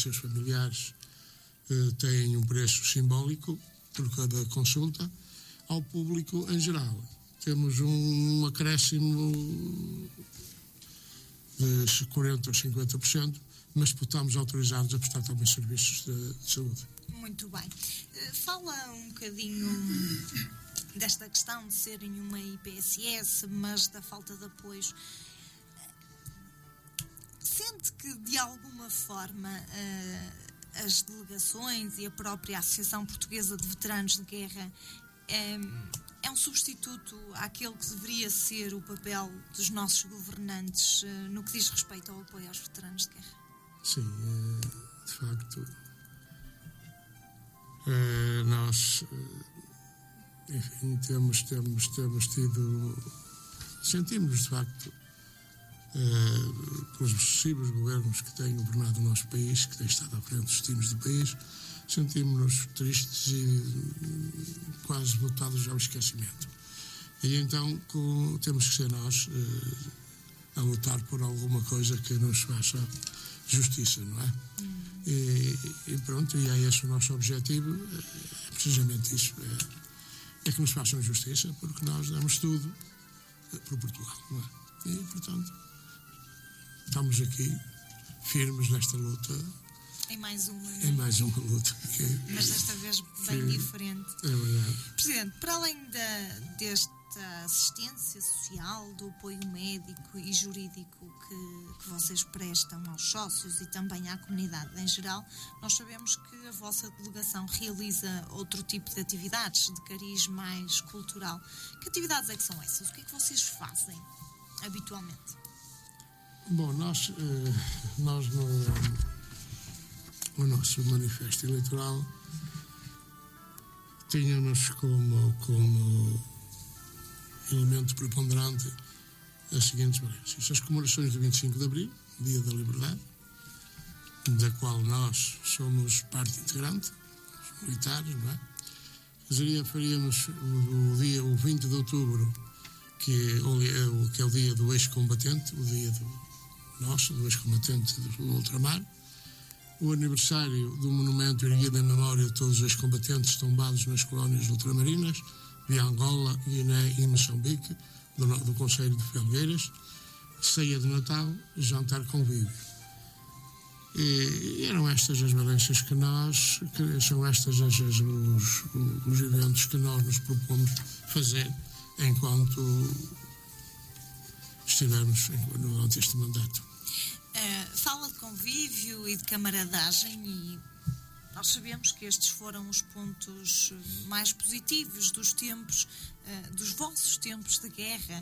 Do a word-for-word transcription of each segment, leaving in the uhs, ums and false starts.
seus familiares eh, têm um preço simbólico por cada consulta. Ao público em geral temos um acréscimo de quarenta por cento ou cinquenta por cento, mas estamos autorizados a prestar também serviços de, de saúde. Muito bem. Fala um bocadinho desta questão de serem uma I P S S, mas da falta de apoios. Sente que, de alguma forma, as delegações e a própria Associação Portuguesa de Veteranos de Guerra é, é um substituto àquele que deveria ser o papel dos nossos governantes no que diz respeito ao apoio aos veteranos de guerra? Sim, de facto, nós, enfim, temos, temos, temos tido, sentimos de facto, pelos sucessivos governos que têm governado o nosso país, que têm estado à frente dos destinos do país, sentimos-nos tristes e quase voltados ao esquecimento. E então com, temos que ser nós a lutar por alguma coisa que nos faça justiça, não é? Hum. E, e pronto, e é esse o nosso objetivo, é precisamente isso, é, é que nos façam justiça, porque nós damos tudo por Portugal, não é? E, portanto, estamos aqui firmes nesta luta. Em mais uma, não é? Em mais uma luta. Que, Mas desta vez bem que, diferente. É verdade. Presidente, para além da, desta assistência social, do apoio médico e jurídico que, que vocês prestam aos sócios e também à comunidade em geral, nós sabemos que a vossa delegação realiza outro tipo de atividades de cariz mais cultural. Que atividades é que são essas? O que é que vocês fazem habitualmente? Bom, nós, nós no, no nosso manifesto eleitoral tínhamos como, como elemento preponderante as seguintes valências: as comemorações do vinte e cinco de Abril, Dia da Liberdade, da qual nós somos parte integrante, os militares, não é? Dizer, faríamos o, o dia, o vinte de outubro, que é o, que é o dia do ex-combatente, o dia do nosso, do ex-combatente do ultramar, o aniversário do monumento erguido em memória de todos os ex-combatentes tombados nas colónias ultramarinas de Angola, Guiné e Moçambique, do, do Conselho de Felgueiras, ceia de Natal, jantar convívio. E eram estas as valências que nós, que são estas as, as, os, os eventos que nós nos propomos fazer enquanto estivermos durante este mandato. Uh, fala de convívio e de camaradagem, e nós sabemos que estes foram os pontos mais positivos dos tempos, uh, dos vossos tempos de guerra.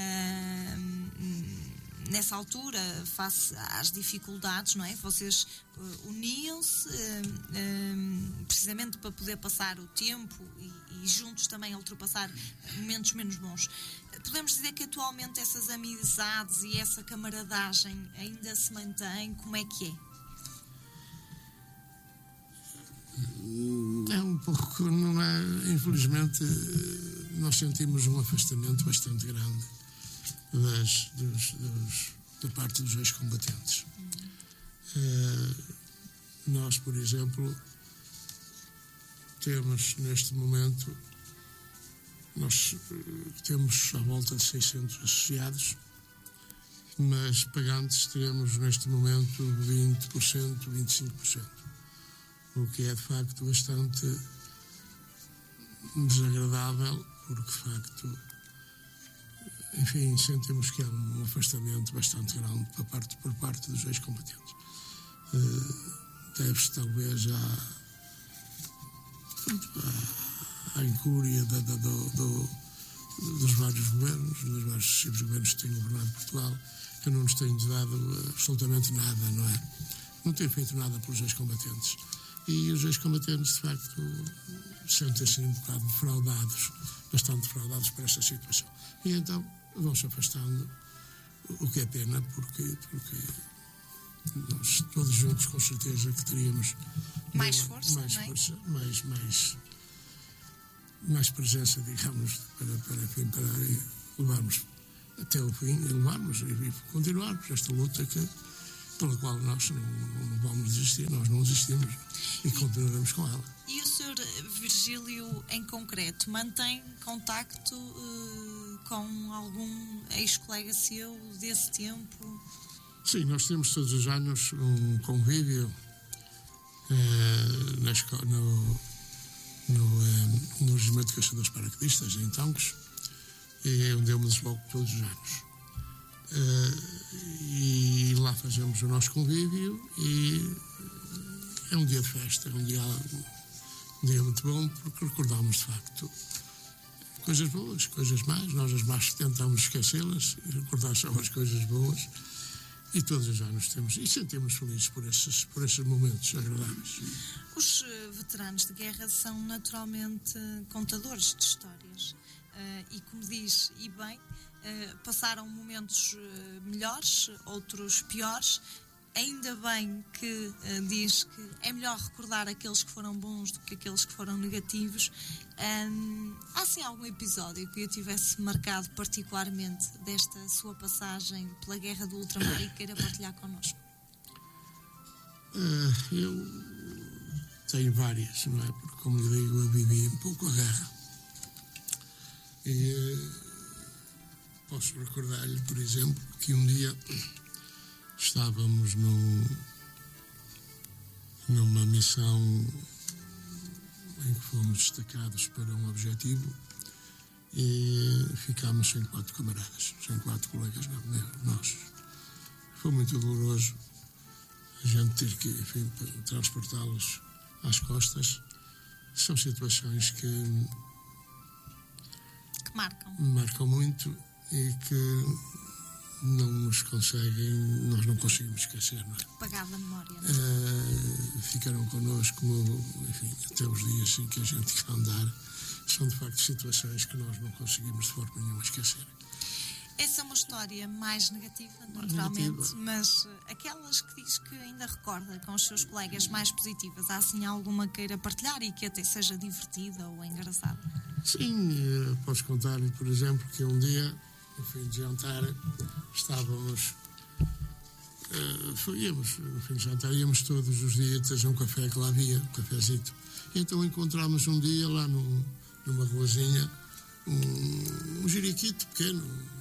Uh, nessa altura, face às dificuldades, não é? Vocês uh, uniam-se uh, uh, precisamente para poder passar o tempo e, e juntos também ultrapassar momentos menos bons. Podemos dizer que atualmente essas amizades e essa camaradagem ainda se mantém? Como é que é? É um pouco, não é? Infelizmente, nós sentimos um afastamento bastante grande das, dos, dos, da parte dos ex-combatentes. Uhum. Uh, nós, por exemplo, temos neste momento, nós uh, temos à volta de seiscentos associados, mas pagantes teremos neste momento vinte por cento, vinte e cinco por cento. O que é de facto bastante desagradável, porque de facto, enfim, sentimos que há um afastamento bastante grande por parte, por parte dos ex-combatentes. Uh, deve-se talvez à, à, à incúria da, da, do, do, dos vários governos, dos vários sucessivos governos que têm governado Portugal, que não nos têm dado absolutamente nada, não é? Não têm feito nada pelos ex-combatentes. E os ex-combatentes, de facto, sentem-se um bocado defraudados, bastante defraudados por esta situação. E então vão-se afastando, o que é pena, porque, porque nós todos juntos, com certeza, que teríamos mais uma, força, mais, não é? força mais, mais, mais presença, digamos, para, para, enfim, para levarmos até o fim, e levarmos e continuarmos esta luta que, pela qual nós não, não vamos desistir, nós não desistimos e continuaremos com ela. E o senhor Virgílio, em concreto, mantém contacto uh, com algum ex-colega seu desse tempo? Sim, nós temos todos os anos um convívio uh, na escola, no, no, uh, no Regimento de Caçadores Paraquedistas, em Tancos, e onde eu me desloco todos os anos. Uh, e lá fazemos o nosso convívio e é um dia de festa, é um dia, um dia muito bom, porque recordamos de facto coisas boas, coisas más. Nós as más tentamos esquecê-las e recordar só as coisas boas, e todos os anos temos e sentimos felizes por esses, por esses momentos agradáveis. Os veteranos de guerra são naturalmente contadores de histórias uh, e, como diz, e bem, Uh, passaram momentos uh, melhores, outros piores. Ainda bem que uh, diz que é melhor recordar aqueles que foram bons do que aqueles que foram negativos. Um, há sim algum episódio que eu tivesse marcado particularmente desta sua passagem pela Guerra do Ultramar e queira partilhar connosco? Uh, eu tenho várias, não é? Porque, como lhe digo, eu vivi um pouco a guerra. E uh, posso recordar-lhe, por exemplo, que um dia estávamos num, numa missão em que fomos destacados para um objetivo e ficámos sem quatro camaradas, sem quatro colegas nossos. Foi muito doloroso a gente ter que, enfim, transportá-los às costas. São situações que, que marcam. marcam muito e que não nos conseguem, nós não conseguimos esquecer, não é? Apagar da memória, não é? Uh, ficaram connosco, enfim, até os dias em que a gente quer andar. São de facto situações que nós não conseguimos de forma nenhuma esquecer. Essa é uma história mais negativa, naturalmente, mais negativa. Mas aquelas que diz que ainda recorda com os seus colegas mais positivas, há assim alguma queira partilhar e que até seja divertida ou engraçada? Sim, uh, posso contar-lhe, por exemplo, que um dia, no fim de jantar, estávamos, uh, íamos, no fim de jantar, íamos todos os dias a um café que lá havia, um cafezito. E então encontramos um dia lá no, numa ruazinha um, um jiriquito pequeno.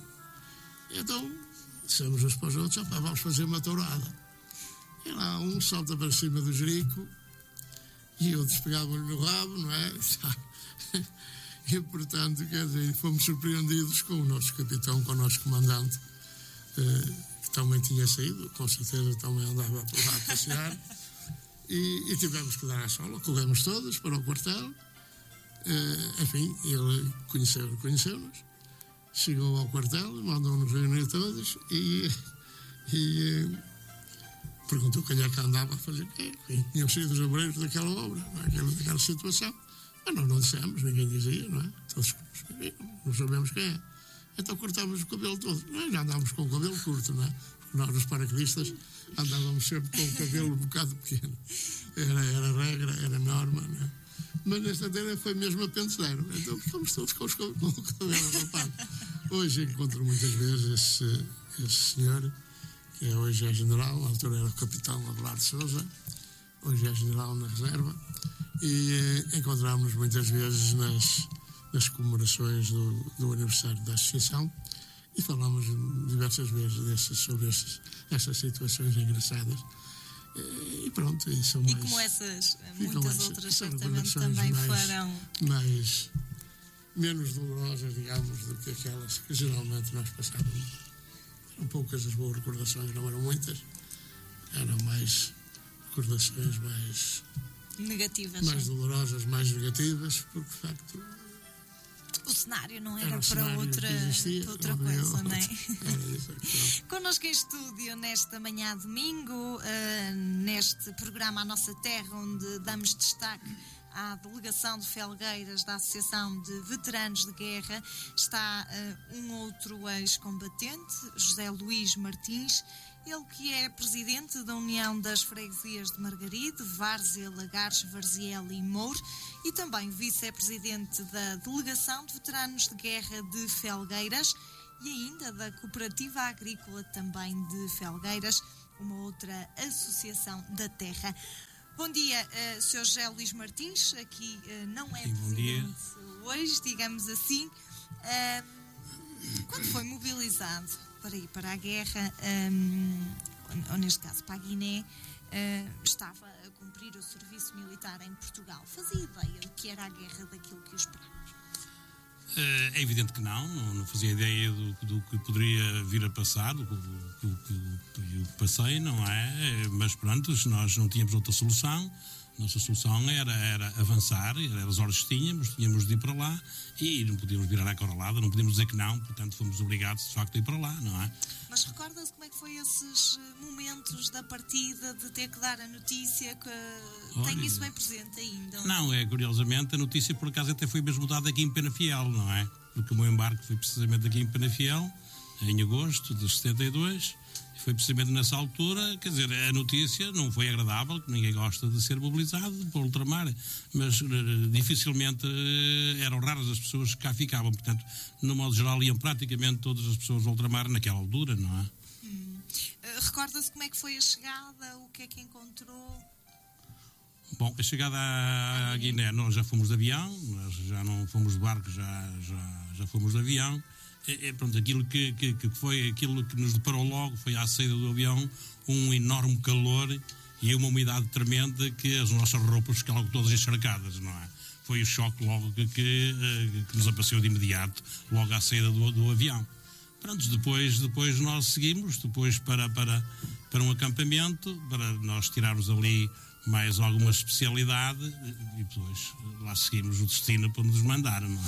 E então dissemos uns para os outros, opa, vamos fazer uma tourada. E lá um salta para cima do jirico e outros pegavam-lhe no rabo, não é? E, portanto, quer dizer, fomos surpreendidos com o nosso capitão, com o nosso comandante, eh, que também tinha saído, com certeza também andava por lá a passear, e, e tivemos que dar a sola, corremos todos para o quartel. Eh, enfim, ele conheceu, conheceu-nos, chegou ao quartel, mandou-nos reunir todos e, e eh, perguntou quem é que andava a fazer o quê. Tinham sido os obreiros daquela obra, daquela, daquela situação. Mas nós não dissemos, ninguém dizia, não é? Todos não sabemos quem é. Então cortámos o cabelo todo. Nós já andávamos com o cabelo curto, não é? Porque nós, os paraquedistas, andávamos sempre com o cabelo um bocado pequeno. Era, era regra, era norma, não é? Mas nesta altura foi mesmo a pente zero. Então ficamos todos com, os, com o cabelo rapado. Hoje encontro muitas vezes esse, esse senhor, que é, hoje é general, na altura era o capitão Abelardo Sousa, hoje é general na reserva. E eh, encontramos-nos muitas vezes nas, nas comemorações do, do aniversário da associação e falamos diversas vezes dessas, sobre essas, essas situações engraçadas. E pronto, e são mais... E como essas, muitas essas, outras certamente também mais, foram... mais, menos dolorosas, digamos, do que aquelas que geralmente nós passávamos. Eram poucas as boas recordações, não eram muitas. Eram mais recordações mais... negativas. Mais dolorosas, mais negativas, porque de facto o cenário não era, era para outra, existia, para outra não coisa, não é? Era isso, é. Connosco em estúdio nesta manhã domingo, uh, neste programa A Nossa Terra, onde damos destaque à delegação de Felgueiras da Associação de Veteranos de Guerra, está uh, um outro ex-combatente, José Luís Martins. Ele que é presidente da União das Freguesias de Margaride, Várzea, Lagares, Varziela e Mouro, e também vice-presidente da Delegação de Veteranos de Guerra de Felgueiras e ainda da Cooperativa Agrícola também de Felgueiras. uma outra associação da terra. Bom dia, uh, senhor José Luís Martins, aqui uh, não é Sim, presidente hoje, digamos assim. Uh, quando foi mobilizado para ir para a guerra, um, ou neste caso para a Guiné, uh, estava a cumprir o serviço militar em Portugal. Fazia ideia do que era a guerra, daquilo que o esperava? É evidente que não, não fazia ideia do, do que poderia vir a passar, do, do, do, do, do que passei, não é? Mas pronto, nós não tínhamos outra solução. Nossa solução era, era avançar, era as horas que tínhamos, tínhamos de ir para lá e não podíamos virar à coralada, não podíamos dizer que não, portanto fomos obrigados de facto a ir para lá, não é? Mas recorda-se como é que foi esses momentos da partida, de ter que dar a notícia, que Olha, tem isso bem presente ainda? Não, é curiosamente a notícia por acaso até foi mesmo dada aqui em Penafiel, não é? Porque o meu embarque foi precisamente aqui em Penafiel, em agosto de setenta e dois. Foi precisamente nessa altura, quer dizer, a notícia não foi agradável, que ninguém gosta de ser mobilizado para o ultramar, mas uh, dificilmente uh, eram raras as pessoas que cá ficavam, portanto, no modo geral iam praticamente todas as pessoas ao ultramar naquela altura, não é? Hum. Uh, recorda-se como é que foi a chegada, o que é que encontrou? Bom, a chegada à, à Guiné, nós já fomos de avião, nós já não fomos de barco, já, já, já fomos de avião. É, é, pronto, aquilo que, que, que foi, aquilo que nos deparou logo foi à saída do avião um enorme calor e uma umidade tremenda que as nossas roupas ficaram todas encharcadas, não é? Foi o choque logo que, que, que nos apareceu de imediato, logo à saída do, do avião. Pronto, depois, depois nós seguimos, depois para, para, para um acampamento, para nós tirarmos ali mais alguma especialidade e depois lá seguimos o destino para nos mandar, não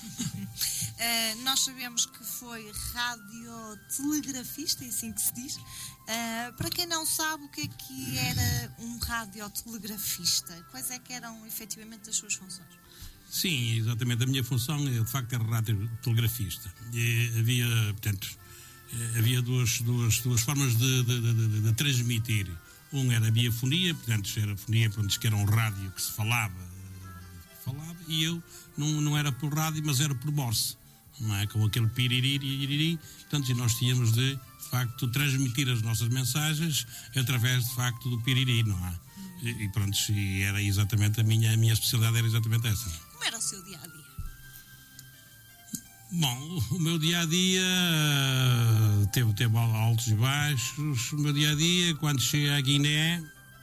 é? Uh, nós sabemos que foi radiotelegrafista, é assim que se diz. Uh, para quem não sabe o que é que era um radiotelegrafista, quais é que eram efetivamente as suas funções? Sim, exatamente, a minha função de facto era radiotelegrafista. E havia, portanto, havia duas, duas, duas formas de, de, de, de transmitir. Um era a biafonia, portanto, era a fonia, portanto, que era um rádio que se falava, falava e eu não, não era por rádio, mas era por Morse, não é? Com aquele piriri, portanto, e nós tínhamos de, de facto, transmitir as nossas mensagens através, de facto, do piriri, não é? E, e pronto, e era exatamente a minha, a minha especialidade era exatamente essa. Como era o seu dia-a-dia? Bom, o meu dia-a-dia teve, teve altos e baixos. O meu dia-a-dia, quando cheguei à Guiné,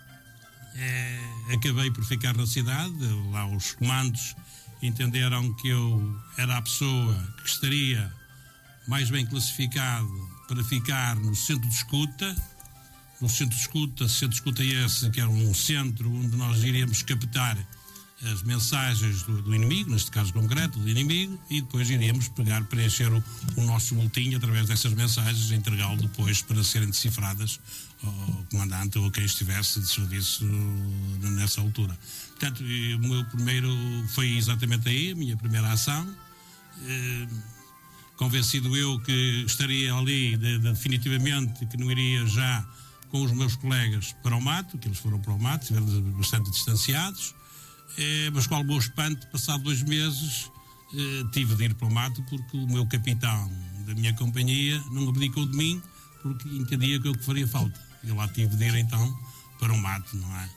é, acabei por ficar na cidade. Lá os comandos entenderam que eu era a pessoa que estaria mais bem classificado para ficar no centro de escuta. No centro de escuta, centro de escuta esse, que era um centro onde nós iríamos captar as mensagens do, do inimigo, neste caso concreto, do inimigo, e depois iríamos pegar, preencher o, o nosso boletim através dessas mensagens e entregá-lo depois para serem decifradas ao comandante ou a quem estivesse de serviço nessa altura. Portanto, o meu primeiro foi exatamente aí, a minha primeira ação. Eh, convencido eu que estaria ali de, de, definitivamente, que não iria já com os meus colegas para o mato, que eles foram para o mato, estiveram bastante distanciados. É, mas qual o meu espanto, passado dois meses eh, tive de ir para o mato porque o meu capitão da minha companhia não abdicou de mim porque entendia que eu que faria falta. Eu lá tive de ir então para o mato, não é?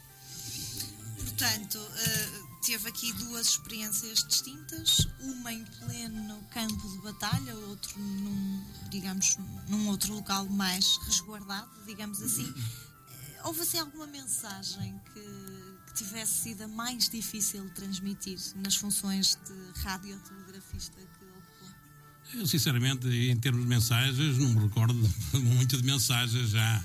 Portanto, uh, teve aqui duas experiências distintas, uma em pleno campo de batalha, outro num, digamos, num outro local mais resguardado, digamos assim. Uh, houve assim alguma mensagem que que tivesse sido a mais difícil de transmitir nas funções de radiotelegrafista que ocupou? Eu, sinceramente, em termos de mensagens, não me recordo muito de mensagens já,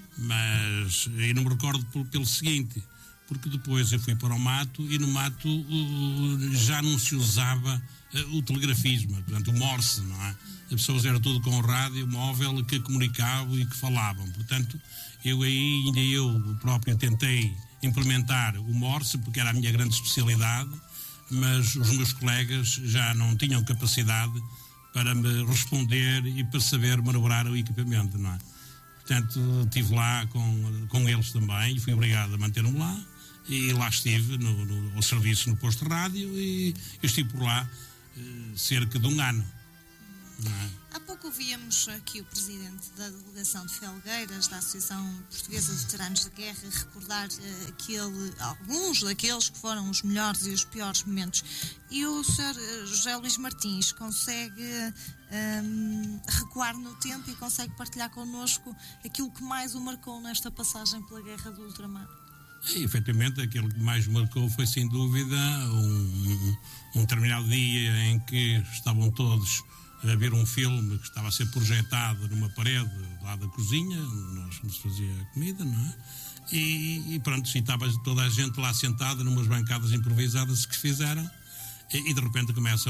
mas eu não me recordo por, pelo seguinte, porque depois eu fui para o mato e no mato uh, já não se usava uh, o telegrafismo, portanto o Morse, não é? As pessoas eram tudo com rádio móvel que comunicavam e que falavam, portanto eu aí, ainda eu próprio tentei implementar o Morse, porque era a minha grande especialidade, mas os meus colegas já não tinham capacidade para me responder e para saber manobrar o equipamento, não é? Portanto, estive lá com, com eles também e fui obrigado a manter-me lá e lá estive no, no, ao serviço no posto de rádio e estive por lá eh, cerca de um ano. não é? Há pouco ouvíamos aqui o presidente da delegação de Felgueiras, da Associação Portuguesa de Veteranos da Guerra, recordar uh, aquele, alguns daqueles que foram os melhores e os piores momentos. E o senhor José Luís Martins consegue um, recuar no tempo e consegue partilhar connosco aquilo que mais o marcou nesta passagem pela Guerra do Ultramar? E, efetivamente, aquilo que mais marcou foi, sem dúvida, um, um determinado dia em que estavam todos a ver um filme que estava a ser projetado numa parede lá da cozinha, onde nós nos fazia comida, não é? E, e pronto, e estava toda a gente lá sentada numas bancadas improvisadas que fizeram, e, e de repente começam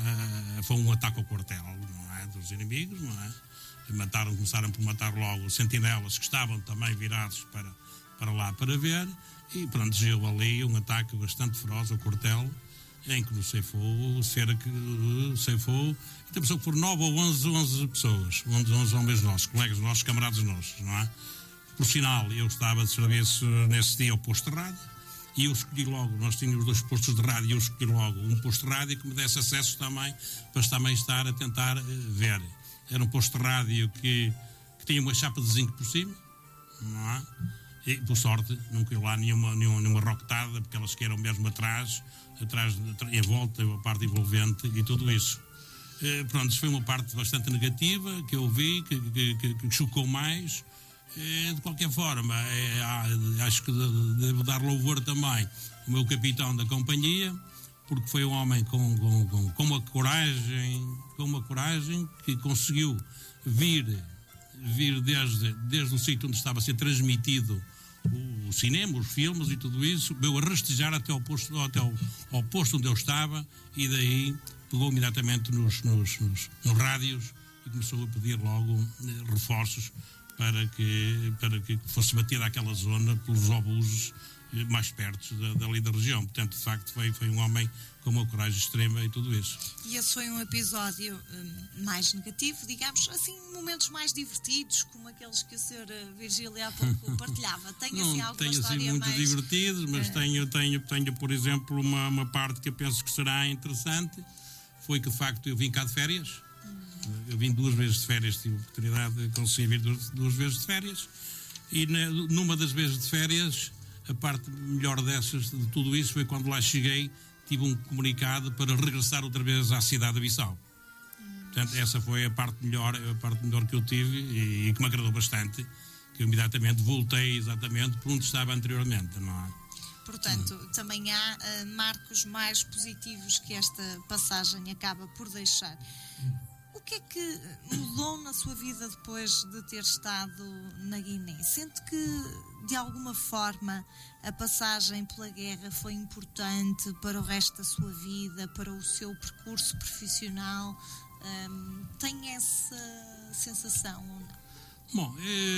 a, a... foi um ataque ao quartel, não é? Dos inimigos, não é? E mataram, começaram por matar logo os sentinelas que estavam também virados para, para lá para ver, e pronto, deu ali um ataque bastante feroz ao quartel, em que nos ceifou, cerca ceifou, e pensou que foram nove ou onze, onze pessoas, onze, onze homens nossos, colegas nossos, camaradas nossos, não é? Por sinal, eu estava de serviço nesse dia ao posto de rádio, e eu escolhi logo, nós tínhamos dois postos de rádio, e eu escolhi logo um posto de rádio que me desse acesso também, para também estar a tentar ver. Era um posto de rádio que, que tinha uma chapa de zinco por cima, não é? E, por sorte, não caiu lá nenhuma, nenhuma, nenhuma roquetada, porque elas queiram mesmo atrás, atrás, em volta, a parte envolvente e tudo isso. Eh, pronto, isso foi uma parte bastante negativa que eu vi, que, que, que, que chocou mais. Eh, de qualquer forma, eh, acho que devo dar louvor também ao meu capitão da companhia, porque foi um homem com, com, com, com uma coragem, com uma coragem que conseguiu vir, vir desde, desde o sítio onde estava a ser transmitido o cinema, os filmes e tudo isso, veio a rastejar até ao posto, até ao, ao posto onde eu estava, e daí pegou imediatamente nos, nos, nos, nos rádios e começou a pedir logo eh, reforços para que, para que fosse batida aquela zona pelos obuses eh, mais perto da, dali da região. Portanto, de facto, foi, foi um homem com uma coragem extrema e tudo isso. E esse foi um episódio um, mais negativo, digamos, assim, momentos mais divertidos, como aqueles que o senhor Virgílio há pouco partilhava. Tem assim Não alguma tenho história assim muitos mais... divertidos, mas uh... tenho, tenho, tenho, por exemplo, uma, uma parte que eu penso que será interessante. Foi que, de facto, eu vim cá de férias. Hum. Eu vim duas vezes de férias, tive a oportunidade de conseguir vir duas, duas vezes de férias. E na, numa das vezes de férias, a parte melhor dessas, de tudo isso, foi quando lá cheguei, tive um comunicado para regressar outra vez à cidade de Bissau. Hum. Portanto, essa foi a parte melhor, a parte melhor que eu tive e, e que me agradou bastante, que eu imediatamente voltei exatamente por onde estava anteriormente, não é? Portanto, hum. também há uh, marcos mais positivos que esta passagem acaba por deixar. Hum. O que é que mudou na sua vida depois de ter estado na Guiné? Sente que, de alguma forma, a passagem pela guerra foi importante para o resto da sua vida, para o seu percurso profissional? Um, tem essa sensação ou não? Bom,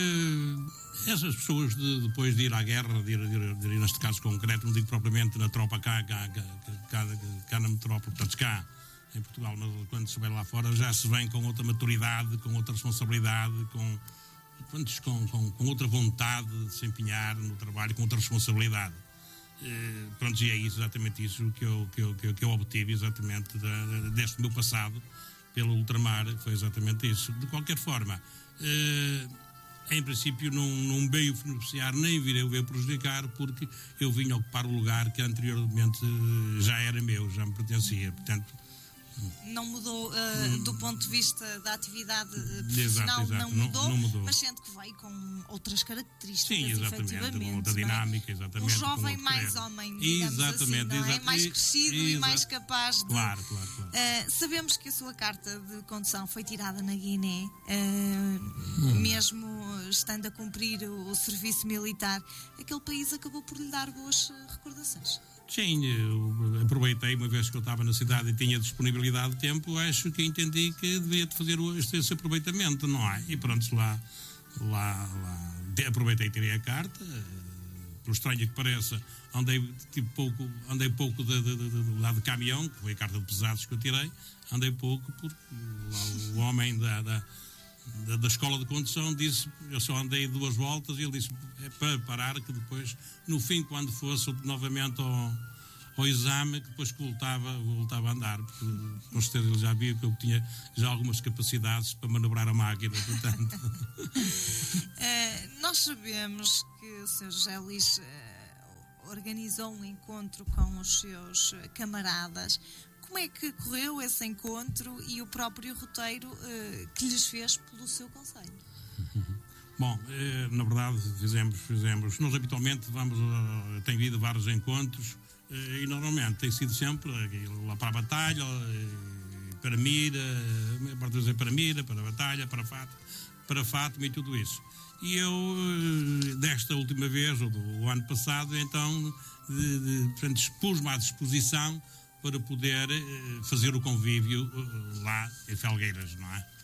eh, essas pessoas de, depois de ir à guerra, de ir, de, ir, de ir neste caso concreto, não digo propriamente na tropa cá, cá, cá, cá, cá na metrópole, portanto cá em Portugal, mas quando se vai lá fora já se vem com outra maturidade, com outra responsabilidade, com, com, com, com outra vontade de se empenhar no trabalho, com outra responsabilidade. Eh, pronto, e é isso, exatamente isso que eu, que eu, que eu, que eu obtive exatamente da, deste meu passado pelo ultramar, foi exatamente isso. De qualquer forma, eh, em princípio não, não veio beneficiar nem virei veio prejudicar, porque eu vim ocupar o lugar que anteriormente já era meu, já me pertencia, portanto não mudou uh, hum. do ponto de vista da atividade profissional, exato, exato. Não, mudou, não, não mudou, mas sendo que veio com outras características. Sim, exatamente, com outra dinâmica, exatamente. Um jovem mais querer. homem, digamos exatamente, assim, não é? Exato, mais crescido exato. e mais capaz de... Claro, claro, claro. Uh, sabemos que a sua carta de condução foi tirada na Guiné, uh, hum. mesmo estando a cumprir o, o serviço militar. Aquele país acabou por lhe dar boas recordações. Sim, eu aproveitei, uma vez que eu estava na cidade e tinha disponibilidade de tempo, acho que entendi que devia fazer esse aproveitamento, não é? E pronto, lá, lá, lá aproveitei e tirei a carta, por estranho que pareça, andei, tipo, pouco, andei pouco de, de, de, de, lá de caminhão, que foi a carta de pesados que eu tirei, andei pouco porque lá o homem da... da Da, da escola de condução disse, eu só andei duas voltas, e ele disse, é para parar, que depois no fim, quando fosse novamente ao, ao exame, que depois que voltava, voltava a andar, porque com certeza ele já via que eu tinha já algumas capacidades para manobrar a máquina, portanto. uh, nós sabemos que o senhor José Luís uh, organizou um encontro com os seus camaradas. Como é que correu esse encontro e o próprio roteiro uh, que lhes fez pelo seu conselho? Bom, eh, na verdade fizemos, fizemos, nós habitualmente vamos, uh, tem havido vários encontros uh, e normalmente tem sido sempre uh, lá para a batalha, uh, para a mira, uh, para a mira, para a batalha, para a Fátima, para a Fátima e tudo isso. E eu, uh, desta última vez, ou do, do ano passado, então, de, de, portanto, expus-me à disposição para poder uh, fazer o convívio uh, lá em Felgueiras, não é?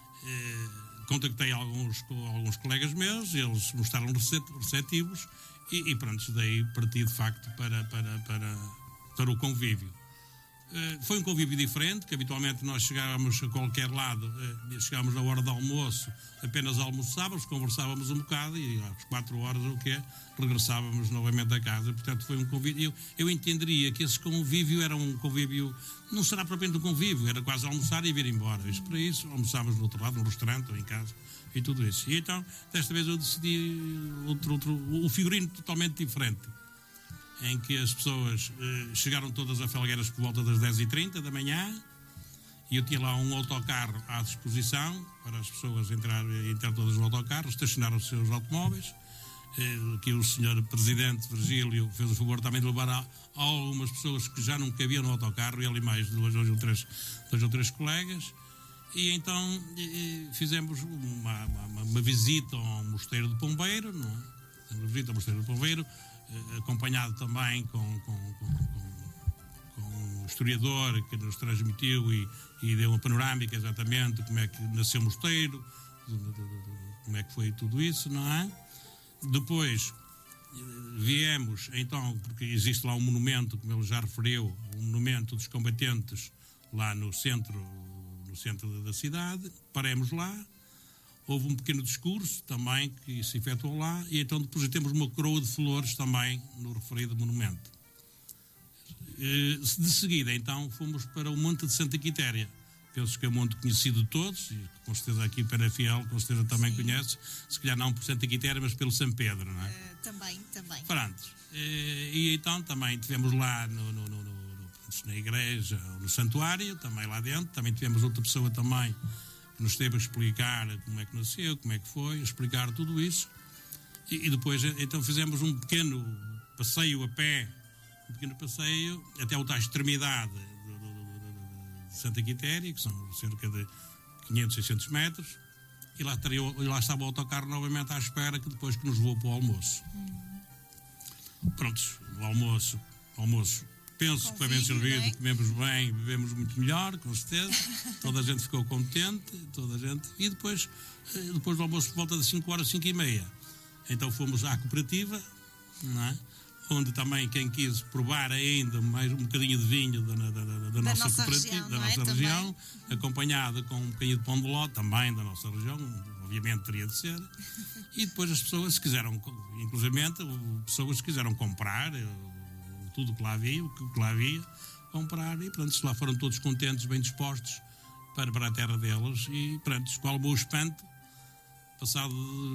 Uh, Contactei alguns, alguns colegas meus, eles mostraram receptivos e, e pronto, daí parti de facto para, para, para, para o convívio. Uh, foi um convívio diferente, que habitualmente nós chegávamos a qualquer lado, uh, chegávamos na hora do almoço, apenas almoçávamos, conversávamos um bocado e às quatro horas ou o quê, regressávamos novamente a casa. Portanto, foi um convívio. Eu, eu entenderia que esse convívio era um convívio, não será propriamente um convívio, era quase almoçar e vir embora. Isso para isso, almoçávamos do outro lado, no restaurante ou em casa e tudo isso. E então, desta vez eu decidi outro, outro, o figurino totalmente diferente, em que as pessoas eh, chegaram todas a Felgueiras por volta das dez e trinta da manhã e eu tinha lá um autocarro à disposição para as pessoas entrar, entrar todas no autocarro, estacionar os seus automóveis. Eh, que o senhor Presidente Virgílio fez o favor também de levar a, a algumas pessoas que já não cabiam no autocarro, ele e mais dois, dois, ou, três, dois ou três colegas. E então eh, fizemos uma, uma, uma visita ao Mosteiro do Pombeiro, não é? Uma visita ao Mosteiro do Pombeiro, acompanhado também com, com, com, com, com um historiador que nos transmitiu e, e deu uma panorâmica exatamente como é que nasceu o mosteiro, como é que foi tudo isso, não é? Depois viemos, então, porque existe lá um monumento, como ele já referiu, um monumento dos combatentes lá no centro, no centro da cidade, paremos lá. Houve um pequeno discurso também que se efetuou lá e então depositamos uma coroa de flores também no referido monumento. De seguida, então, fomos para o Monte de Santa Quitéria. Penso que é um monte conhecido de todos, e com certeza aqui para Fiel, com certeza também Sim. conhece, se calhar não por Santa Quitéria, mas pelo São Pedro, não é? Uh, também, também. Pronto. E então também tivemos lá no, no, no, no, na igreja, no santuário, também lá dentro, também tivemos outra pessoa também nos teve a explicar como é que nasceu, como é que foi, explicar tudo isso. E, e depois, então, fizemos um pequeno passeio a pé, um pequeno passeio até a outra extremidade de, de, de, de Santa Quitéria, que são cerca de quinhentos, seiscentos metros, e lá, estaria, e lá estava o autocarro novamente à espera, que depois que nos levou para o almoço. Hum. Prontos, o almoço, o almoço. Penso que foi bem servido, é? Comemos bem, bebemos muito melhor, com certeza. Toda a gente ficou contente, toda a gente. E depois, depois do almoço, por volta de cinco horas, cinco e meia, então fomos à cooperativa, não é? Onde também quem quis provar ainda mais um bocadinho de vinho da, da, da, da, da nossa, nossa cooperativa, região, da nossa é? região, acompanhado com um bocadinho de pão de ló, também da nossa região, obviamente teria de ser. E depois as pessoas, se quiseram, inclusivamente, pessoas que quiseram comprar tudo que lá havia, o que lá havia, comprar, e pronto, lá foram todos contentes, bem dispostos para, para a terra deles, e pronto, qual bom espanto, passado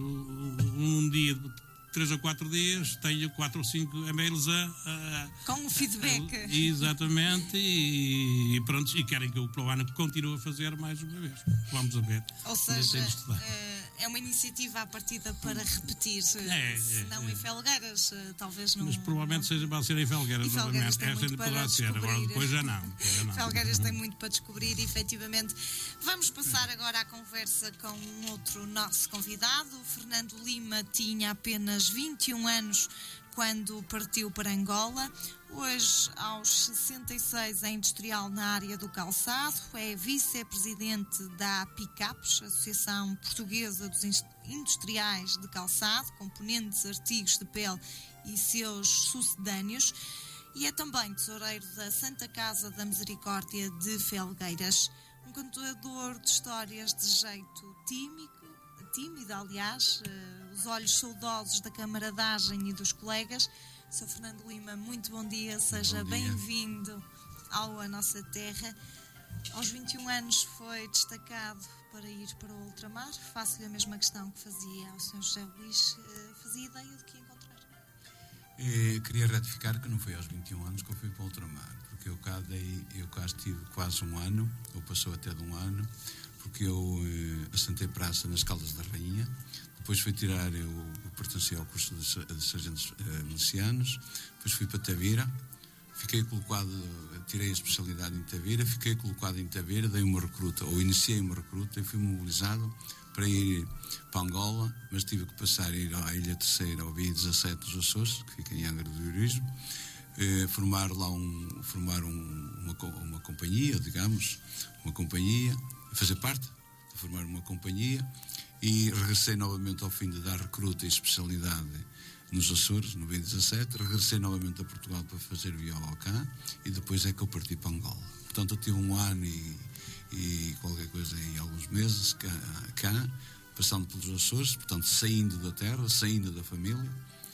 um dia, três ou quatro dias, tenho quatro ou cinco e-mails a, a com o feedback. A, exatamente, e, e pronto, e querem que eu para o ano continue a fazer mais uma vez. Vamos a ver. Ou seja, é uma iniciativa à partida para repetir, é, se não é, em Felgueiras, talvez não. Mas provavelmente seja para ser em Felgueiras, Felgueiras tem esta muito para poderá ser, agora depois já não. Depois já não. Felgueiras tem muito para descobrir, efetivamente. Vamos passar agora à conversa com um outro nosso convidado. O Fernando Lima tinha apenas vinte e um anos quando partiu para Angola. Hoje, aos sessenta e seis, é industrial na área do calçado, é vice-presidente da APICAPES, Associação Portuguesa dos Industriais de Calçado, Componentes, Artigos de Pele e seus sucedâneos, e é também tesoureiro da Santa Casa da Misericórdia de Felgueiras, um contador de histórias de jeito tímido, tímido, aliás, uh, os olhos saudosos da camaradagem e dos colegas, senhor Fernando Lima, muito bom dia, seja bem-vindo ao A Nossa Terra. Aos vinte e um anos foi destacado para ir para o ultramar. Faço-lhe a mesma questão que fazia ao senhor José Luís. Fazia ideia de que ia encontrar? E queria ratificar que não foi aos vinte e um anos que eu fui para o ultramar, porque eu cá, dei, eu cá estive quase um ano, ou passou até de um ano, porque eu eh, assentei praça nas Caldas da Rainha. Depois fui tirar, eu, eu pertencia ao curso de, de sargentos eh, milicianos. Depois fui para Tavira, fiquei colocado, tirei a especialidade em Tavira, fiquei colocado em Tavira, dei uma recruta, ou iniciei uma recruta e fui mobilizado para ir para Angola, mas tive que passar a ir à Ilha Terceira, ao B I dezassete dos Açores, que fica em Angra do Heroísmo, eh, formar lá um, formar um, uma, uma companhia, digamos, uma companhia, fazer parte de formar uma companhia. E regressei novamente ao fim de dar recruta e especialidade nos Açores, no B dezassete. Regressei novamente a Portugal para fazer viola cá e depois é que eu parti para Angola. Portanto, eu tive um ano e, e qualquer coisa em alguns meses cá, cá, passando pelos Açores, portanto, saindo da terra, saindo da família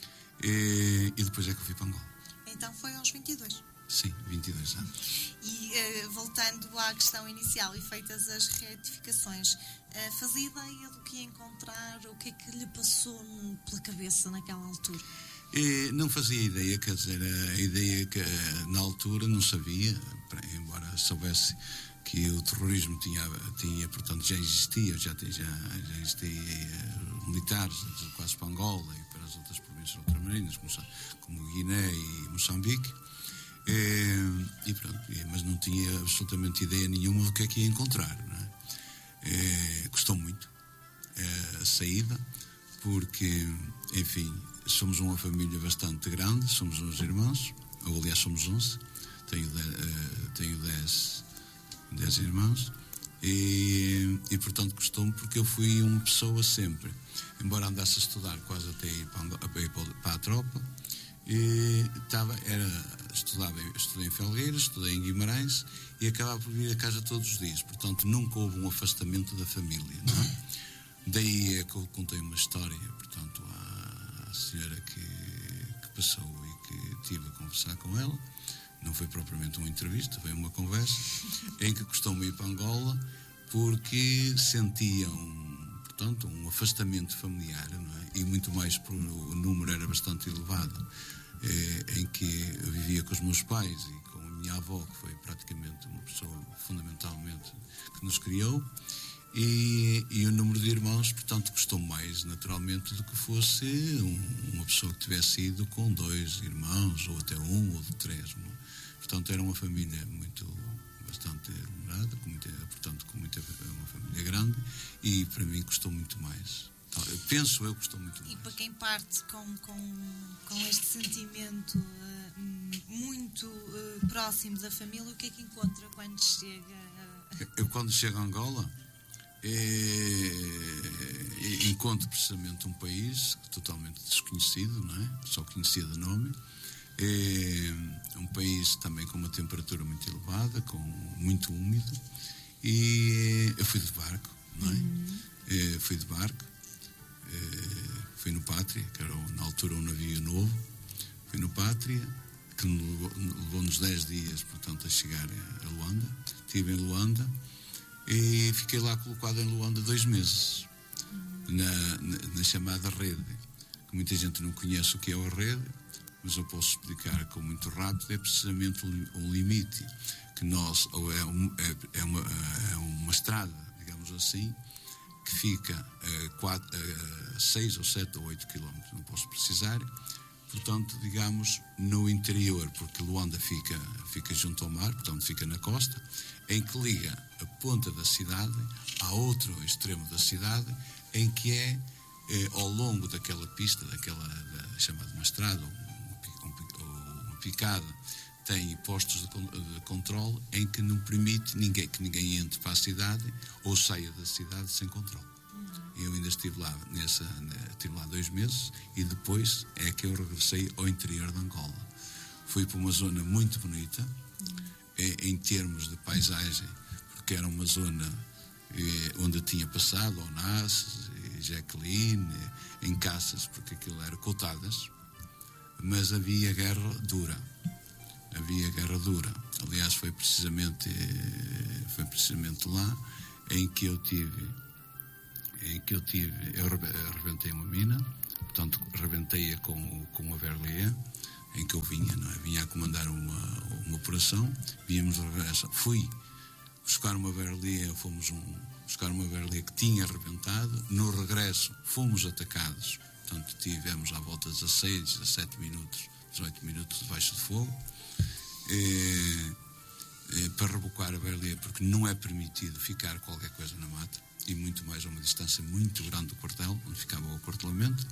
e, e depois é que eu fui para Angola. Então foi aos vinte e dois? Sim, vinte e dois anos. E uh, voltando à questão inicial e feitas as retificações, uh, fazia ideia do que ia encontrar, o que é que lhe passou pela cabeça naquela altura? E não fazia ideia, quer dizer, a ideia que na altura não sabia, embora soubesse que o terrorismo tinha, tinha portanto, já existia, já, já, já existia militares quase para Angola e para as outras províncias ultramarinas, como, como Guiné e Moçambique. É, e pronto, mas não tinha absolutamente ideia nenhuma do que é que ia encontrar, não é? É, custou muito é, a saída, porque, enfim, somos uma família bastante grande, somos uns irmãos, ou aliás somos onze, tenho, de, uh, tenho dez, dez irmãos, e, e portanto custou-me, porque eu fui uma pessoa sempre, embora andasse a estudar quase até ir para, para, ir para a tropa, e estava, era, estudava, estudei em Felgueiras, estudei em Guimarães e acabava por vir a casa todos os dias, portanto nunca houve um afastamento da família, não é? Daí é que eu contei uma história, portanto, à, à senhora que, que passou e que tive a conversar com ela. Não foi propriamente uma entrevista, foi uma conversa em que custou-me ir para Angola porque sentiam, portanto, um afastamento familiar, não é? E muito mais porque o número era bastante elevado, eh, em que eu vivia com os meus pais e com a minha avó, que foi praticamente uma pessoa fundamentalmente que nos criou, e, e o número de irmãos, portanto, custou mais naturalmente do que fosse um, uma pessoa que tivesse ido com dois irmãos, ou até um ou de três, não? Portanto, era uma família muito, bastante numerada, com muita, portanto, com muita, uma família grande, e para mim custou muito mais. Então, eu penso eu que custou muito mais. E para quem parte com, com, com este sentimento uh, muito uh, próximo da família, o que é que encontra quando chega? Uh... Eu, quando chego a Angola, é, encontro precisamente um país totalmente desconhecido, não é? Só conhecia de nome. É um país também com uma temperatura muito elevada, com muito úmido, e eu fui de barco, não é? Uhum. É, fui de barco, é, fui no Pátria, que era na altura um navio novo, fui no Pátria, que levou-nos dez dias, portanto, a chegar a Luanda. Estive em Luanda e fiquei lá colocado em Luanda dois meses, na, na, na chamada rede, que muita gente não conhece o que é a rede, mas eu posso explicar com muito rápido. É precisamente um limite que nós, ou é, um, é, é, uma, é uma estrada, digamos assim, que fica a, quatro, a seis ou sete ou oito quilómetros, não posso precisar, portanto, digamos, no interior, porque Luanda fica, fica junto ao mar, portanto fica na costa, em que liga a ponta da cidade ao outro extremo da cidade, em que é eh, ao longo daquela pista, daquela da, chamada uma estrada, uma picada, tem postos de, de controle em que não permite ninguém, que ninguém entre para a cidade ou saia da cidade sem controle. Uhum. Eu ainda estive lá, nessa, estive lá dois meses e depois é que eu regressei ao interior de Angola. Fui para uma zona muito bonita, uhum. em, em termos de paisagem, porque era uma zona eh, onde eu tinha passado Onassis, Jacqueline, em caças, porque aquilo era cotadas. mas havia guerra dura. Havia guerra dura. Aliás, foi precisamente, foi precisamente lá em que eu tive, em que eu tive, eu rebentei uma mina, portanto, rebentei-a com, com uma Verlier, em que eu vinha, não é? Vinha a comandar uma, uma operação, víamos de regresso. Fui buscar uma Verlier, fomos um, buscar uma Verlier que tinha rebentado, no regresso fomos atacados, portanto, tivemos à volta de dezasseis, dezassete minutos, dezoito minutos debaixo de fogo, eh, eh, para rebocar a Verlier, porque não é permitido ficar qualquer coisa na mata, e muito mais a uma distância muito grande do quartel, onde ficava o aquartelamento,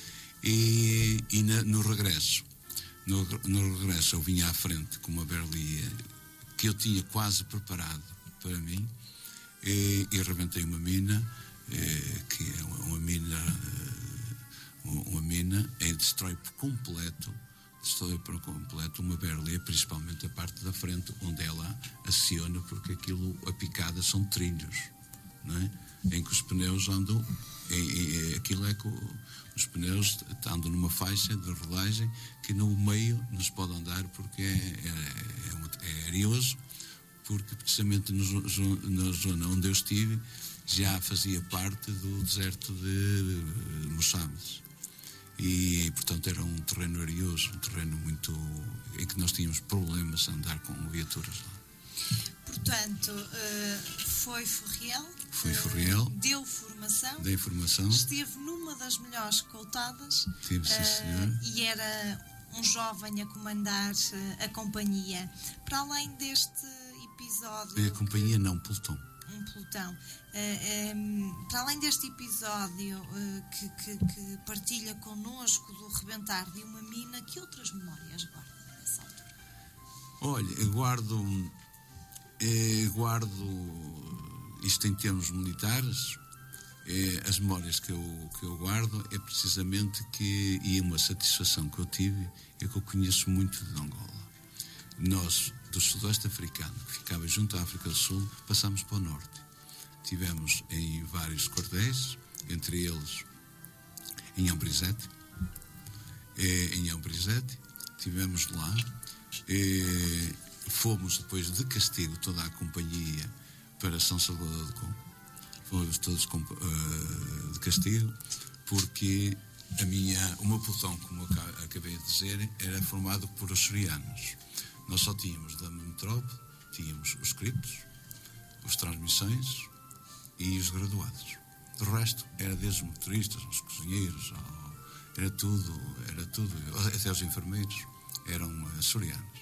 e, e na, no regresso, no, no regresso eu vinha à frente com uma Verlier que eu tinha quase preparado para mim, e, e rebentei uma mina, eh, que é uma, uma mina, eh, uma, uma mina, é destrói por completo, destrói por completo uma Verlier, principalmente a parte da frente, onde ela aciona, porque aquilo, a picada são trilhos, não é? Em que os pneus andam, em, em, aquilo é que o, os pneus andam numa faixa de rodagem que no meio não se pode andar porque é, é, é, é arioso, porque precisamente no, na zona onde eu estive já fazia parte do deserto de Moçambique e portanto era um terreno arioso, um terreno muito em que nós tínhamos problemas a andar com viaturas lá. Portanto, foi Furriel, foi Furriel, deu formação, dei formação, esteve numa das melhores escoltadas, tive, sim, senhor. E era um jovem a comandar a companhia. Para além deste episódio... A companhia não, pelotão. Um pelotão. Para além deste episódio que, que, que partilha connosco do rebentar de uma mina, que outras memórias guarda nessa altura? Olha, eu guardo... Eh, guardo isto em termos militares, eh, as memórias que eu, que eu guardo é precisamente que, e uma satisfação que eu tive, é que eu conheço muito de Angola. Nós, do Sudoeste Africano, que ficava junto à África do Sul, passámos para o Norte. Tivemos em vários cordéis, entre eles em Ambrizete, eh, em Ambrizete, tivemos lá, eh, fomos depois de castigo toda a companhia para São Salvador de Congo. Fomos todos uh, de castigo porque a minha, o meu pelotão, como eu acabei de dizer, era formado por açorianos. Nós só tínhamos da metrópole, tínhamos os criptos, os transmissões e os graduados. O resto era desde os motoristas, os cozinheiros, era tudo, era tudo, até os enfermeiros eram açorianos.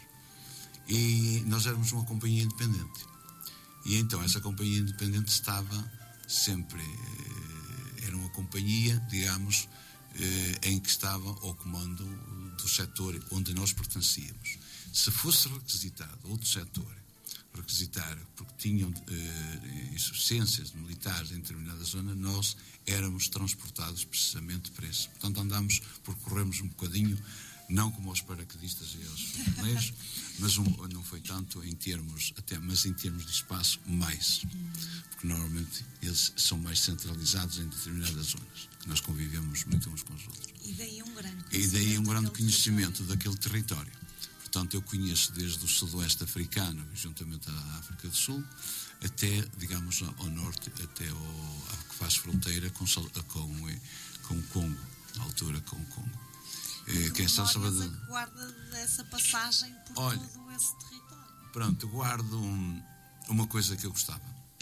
E nós éramos uma companhia independente. E então essa companhia independente estava sempre, era uma companhia, digamos, em que estava ao comando do setor onde nós pertencíamos. Se fosse requisitado outro setor, requisitar, porque tinham insuficiências militares em determinada zona, nós éramos transportados precisamente para isso. Portanto, andámos, percorremos um bocadinho, não como aos paraquedistas e aos fuzileiros, mas um, não foi tanto em termos, até, mas em termos de espaço, mais. Porque normalmente eles são mais centralizados em determinadas zonas, que nós convivemos muito uns com os outros. E daí um grande conhecimento, e daí um grande conhecimento daquele território. Portanto, eu conheço desde o Sudoeste Africano, juntamente à África do Sul, até, digamos, ao norte, até ao, ao que faz fronteira com, com, com o Congo, na altura com o Congo. Que, que é São Salvador. Guarda dessa passagem por Olha, todo esse território. Pronto, guardo um, uma coisa que eu gostava,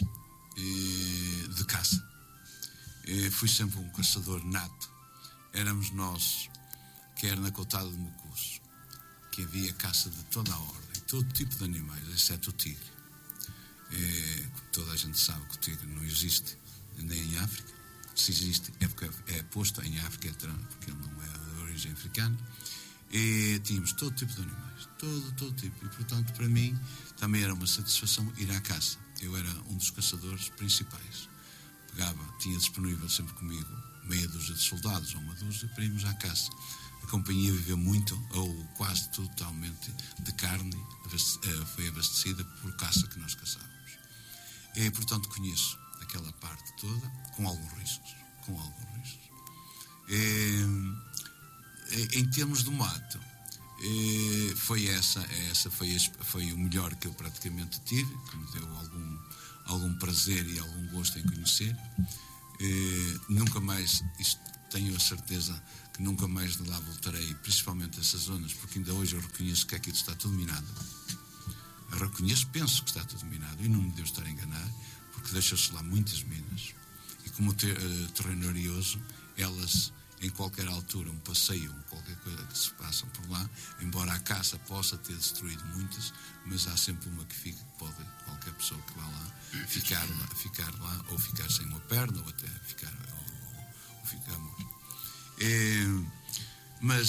de caça. Fui sempre um caçador nato. Éramos nós, quer na Cotada de Mucuço, que havia caça de toda a ordem, todo tipo de animais, exceto o tigre. É, toda a gente sabe que o tigre não existe nem em África. Se existe é porque é posto em África, porque ele não é de origem africana. E tínhamos todo tipo de animais, todo, todo tipo. E, portanto, para mim, também era uma satisfação ir à caça. Eu era um dos caçadores principais. Pegava, tinha disponível sempre comigo meia dúzia de soldados ou uma dúzia para irmos à caça. A companhia viveu muito, ou quase totalmente, de carne, foi abastecida por caça que nós caçávamos. E, portanto, conheço aquela parte toda, com alguns riscos, com alguns riscos. E, em termos do mato, eh, foi essa, essa foi, a, foi o melhor que eu praticamente tive, que me deu algum, algum prazer e algum gosto em conhecer. Eh, nunca mais, isto, tenho a certeza que nunca mais de lá voltarei, principalmente essas zonas, porque ainda hoje eu reconheço que aquilo está tudo minado. Eu reconheço, penso que está tudo minado, e não me devo estar a enganar, porque deixam-se lá muitas minas. E como ter, uh, terreno arioso, elas, em qualquer altura, um passeio, qualquer coisa que se passam por lá, embora a caça possa ter destruído muitas, mas há sempre uma que fica, que pode, qualquer pessoa que vá lá, ficar lá, ficar lá ou ficar sem uma perna, ou até ficar, ou, ou ficamos. É, mas